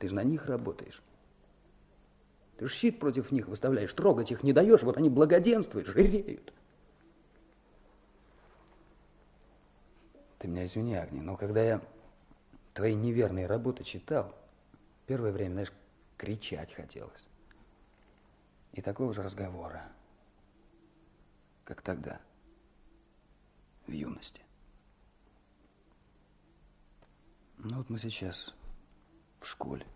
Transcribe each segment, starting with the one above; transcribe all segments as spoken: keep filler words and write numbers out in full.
Ты же на них работаешь. Ты же щит против них выставляешь, трогать их не даешь, вот они благоденствуют, жиреют. Ты меня извини, Агния, но когда я твои неверные работы читал, первое время, знаешь, кричать хотелось. И такого же разговора, как тогда, в юности. Ну вот мы сейчас в школе,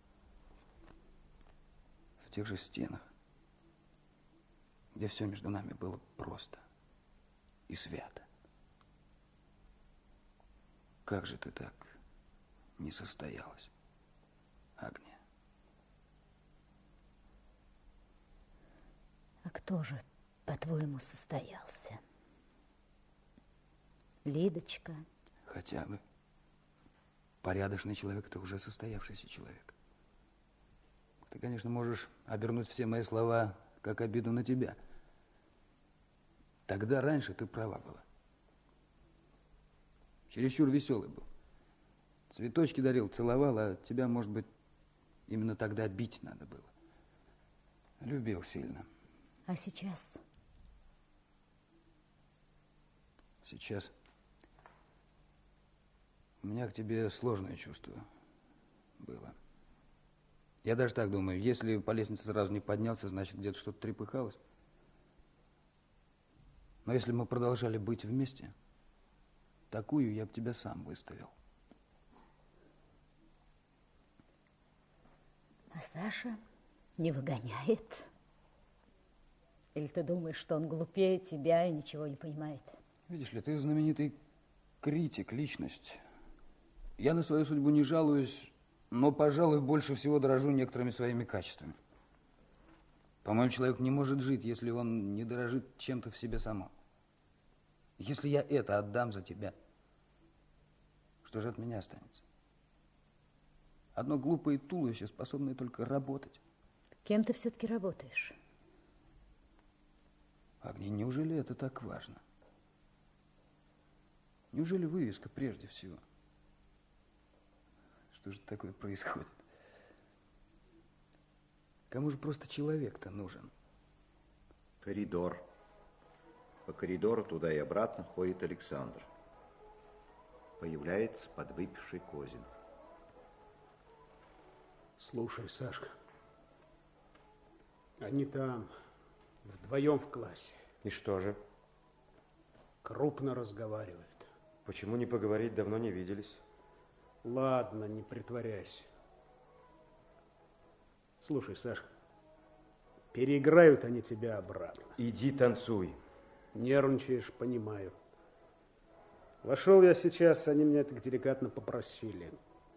в тех же стенах, где все между нами было просто и свято. Как же ты так не состоялась, Агния? А кто же, по-твоему, состоялся? Лидочка? Хотя бы. Порядочный человек – это уже состоявшийся человек. Ты, конечно, можешь обернуть все мои слова как обиду на тебя. Тогда раньше ты права была. Чересчур веселый был. Цветочки дарил, целовал, а тебя, может быть, именно тогда бить надо было. Любил сильно. А сейчас? Сейчас у меня к тебе сложное чувство было. Я даже так думаю, если по лестнице сразу не поднялся, значит, где-то что-то трепыхалось. Но если мы продолжали быть вместе, такую я бы тебя сам выставил. А Саша не выгоняет? Или ты думаешь, что он глупее тебя и ничего не понимает? Видишь ли, ты знаменитый критик, личность. Я на свою судьбу не жалуюсь, но, пожалуй, больше всего дорожу некоторыми своими качествами. По-моему, человек не может жить, если он не дорожит чем-то в себе самом. Если я это отдам за тебя, что же от меня останется? Одно глупое туловище, способное только работать. Кем ты все-таки работаешь? Агния, неужели это так важно? Неужели вывеска прежде всего? Что же такое происходит? Кому же просто человек-то нужен? Коридор. По коридору туда и обратно ходит Александр. Появляется подвыпивший Козин. Слушай, Сашка, они там вдвоем в классе. И что же? Крупно разговаривают. Почему не поговорить, давно не виделись? Ладно, не притворяйся. Слушай, Сашка, переиграют они тебя обратно. Иди танцуй. Нервничаешь, понимаю. Вошел я сейчас, они меня так деликатно попросили.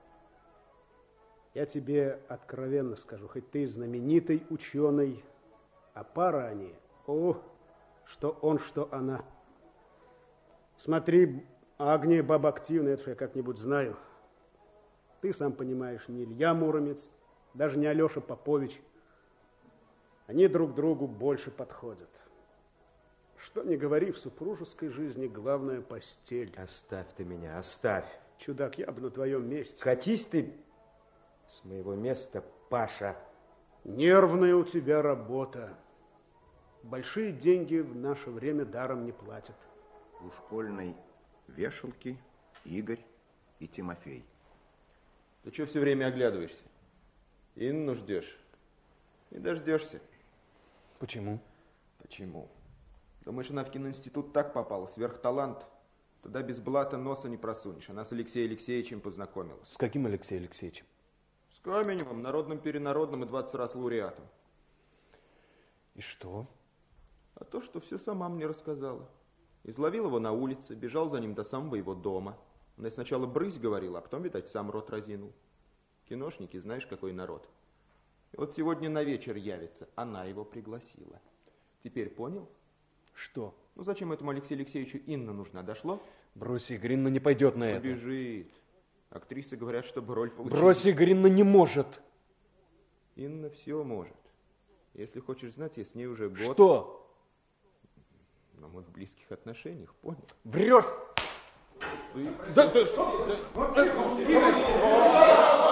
Я тебе откровенно скажу, хоть ты знаменитый ученый, а пара они, о, что он, что она. Смотри, Агния баба активная, это что я как-нибудь знаю. Ты сам понимаешь, не Илья Муромец, даже не Алеша Попович. Они друг другу больше подходят. Что ни говори, в супружеской жизни главное постель. Оставь ты меня, оставь. Чудак, я бы на твоем месте. Катись ты с моего места, Паша. Нервная у тебя работа. Большие деньги в наше время даром не платят. У школьной вешалки Игорь и Тимофей. Ты что все время оглядываешься? Инну ждешь? Не дождешься. Почему? Почему? Думаешь, она в киноинститут так попала, сверхталант? Туда без блата носа не просунешь. Она с Алексеем Алексеевичем познакомилась. С каким Алексеем Алексеевичем? С Каменевым, народным перенародным и двадцать раз лауреатом. И что? А то, что все сама мне рассказала. Изловил его на улице, бежал за ним до самого его дома. Она сначала брысь говорила, а потом, видать, сам рот разинул. Киношники, знаешь, какой народ. И вот сегодня на вечер явится, она его пригласила. Теперь понял? Что? Ну зачем этому Алексею Алексеевичу Инна нужна? Дошло? Брось, Игорь, Инна не пойдет на это. Побежит. Актрисы говорят, чтобы роль получить. Брось, Игорь, Инна не может. Инна все может. Если хочешь знать, я с ней уже год. Что? Но мы в близких отношениях, понял? Врешь! Ты... Да, да, да, да.